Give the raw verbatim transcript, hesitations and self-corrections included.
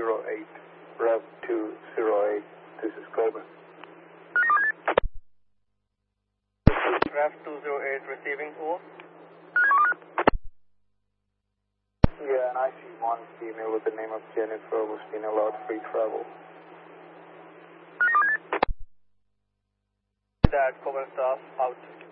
zero eight, Rev two zero eight, this is Coleman. Rev two zero eight receiving, over. Yeah, and I see one female with the name of Jennifer was being allowed free travel. That Coleman staff out.